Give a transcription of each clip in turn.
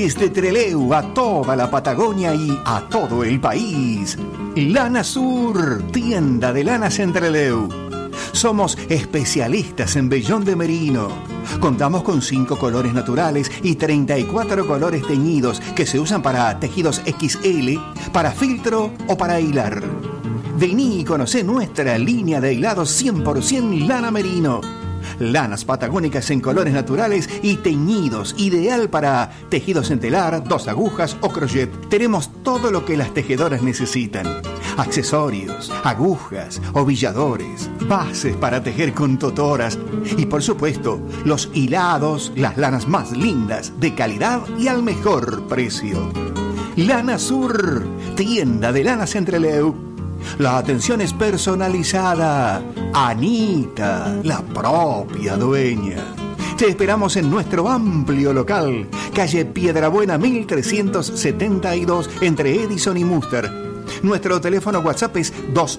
Desde Trelew a toda la Patagonia y a todo el país. Lana Sur, tienda de lanas en Trelew. Somos especialistas en vellón de merino. Contamos con 5 colores naturales y 34 colores teñidos que se usan para tejidos XL, para filtro o para hilar. Vení y conocé nuestra línea de hilados 100% lana merino. Lanas patagónicas en colores naturales y teñidos, ideal para tejidos en telar, 2 agujas o crochet. Tenemos todo lo que las tejedoras necesitan. Accesorios, agujas, ovilladores, bases para tejer con totoras y por supuesto los hilados, las lanas más lindas, de calidad y al mejor precio. Lana Sur, tienda de lanas en Trelew. La atención es personalizada. Anita, la propia dueña. Te esperamos en nuestro amplio local, calle Piedrabuena 1372, entre Edison y Munster. Nuestro teléfono WhatsApp es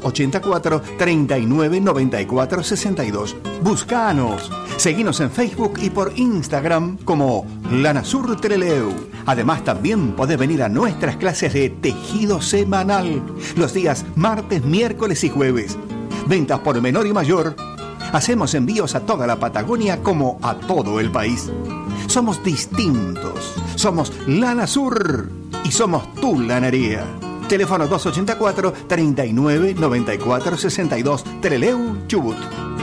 284-3994-62. Búscanos. Seguinos en Facebook y por Instagram como Lana Sur Trelew. Además, también podés venir a nuestras clases de tejido semanal los días martes, miércoles y jueves. Ventas por menor y mayor. Hacemos envíos a toda la Patagonia como a todo el país. Somos distintos. Somos Lana Sur y somos tu lanería. Teléfono 284-3994-62, Trelew, Chubut.